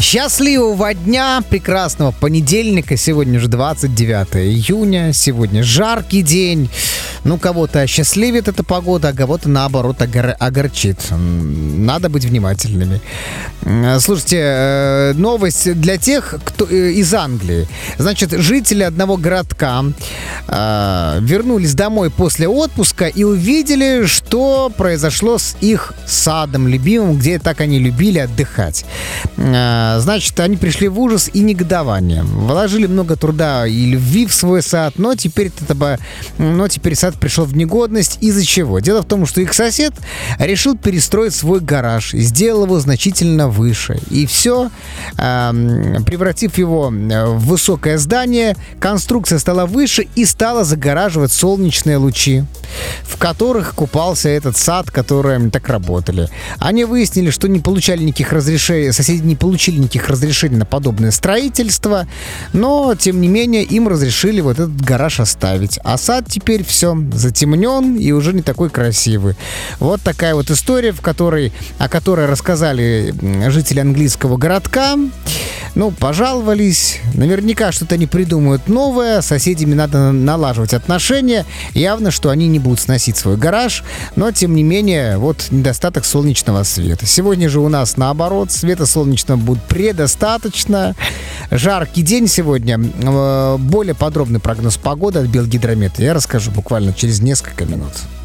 Счастливого дня, прекрасного понедельника. Сегодня уже 29 июня. Сегодня жаркий день. Ну, кого-то осчастливит эта погода, а кого-то, наоборот, огорчит. Надо быть внимательными. Слушайте, новость для тех, кто из Англии. Значит, жители одного городка вернулись домой после отпуска и увидели, что произошло с их садом любимым, где так они любили отдыхать. Значит, они пришли в ужас и негодование. Вложили много труда и любви в свой сад, но теперь сад пришел в негодность. Из-за чего? Дело в том, что их сосед решил перестроить свой гараж и сделал его значительно выше. И все, превратив его в высокое здание, конструкция стала выше и стала загораживать солнечные лучи, в которых купался этот сад, которые так работали. Они выяснили, что соседи не получили никаких разрешений на подобное строительство, но, тем не менее, им разрешили вот этот гараж оставить. А сад теперь все затемнен и уже не такой красивый. Вот такая вот история, о которой рассказали жители английского городка. Ну, пожаловались. Наверняка что-то они придумают новое. С соседями надо налаживать отношения. Явно, что они не будут сносить свой гараж. Но, тем не менее, вот недостаток солнечного света. Сегодня же у нас наоборот. Света солнечного будет предостаточно. Жаркий день сегодня. Более подробный прогноз погоды от Белгидромета я расскажу буквально через несколько минут.